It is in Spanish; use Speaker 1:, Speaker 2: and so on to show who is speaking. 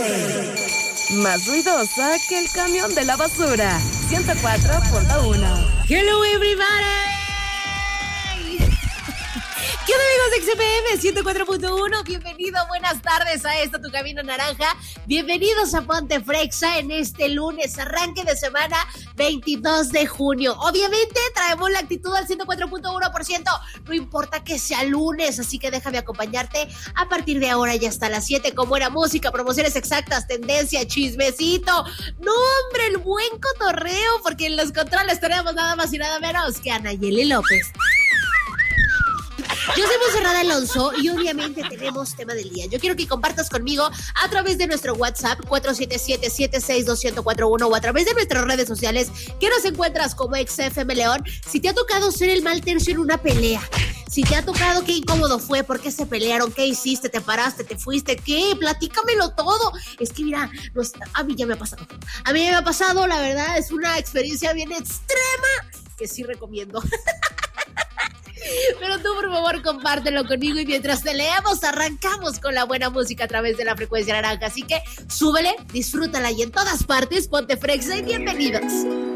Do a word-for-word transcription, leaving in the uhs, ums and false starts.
Speaker 1: seis. Más ruidosa que el camión de la basura. ciento cuatro punto uno.
Speaker 2: Hello everybody. ¿Qué onda, amigos de X F M ciento cuatro punto uno? Bienvenido, buenas tardes a esto, Tu Camino Naranja. Bienvenidos a Ponte Frexa en este lunes, arranque de semana veintidós de junio. Obviamente traemos la actitud al ciento cuatro punto uno por ciento, no importa que sea lunes, así que déjame acompañarte a partir de ahora y hasta las siete con buena música, promociones exactas, tendencia, chismecito. No, hombre, el buen cotorreo, porque en los controles tenemos nada más y nada menos que a Nayeli López. Yo soy Monserrat Alonso y obviamente tenemos tema del día. Yo quiero que compartas conmigo a través de nuestro WhatsApp cuatro siete siete, siete seis dos, cero cuatro uno o a través de nuestras redes sociales que nos encuentras como X F M León. Si te ha tocado ser el mal tercio en una pelea, si te ha tocado, qué incómodo fue, por qué se pelearon, qué hiciste, te paraste, te fuiste, qué, platícamelo todo. Es que mira, nos, a mí ya me ha pasado. A mí me ha pasado, la verdad, es una experiencia bien extrema que sí recomiendo. Pero tú, por favor, compártelo conmigo y mientras te leamos, arrancamos con la buena música a través de la frecuencia naranja. Así que súbele, disfrútala y en todas partes, ponte frexa y bienvenidos.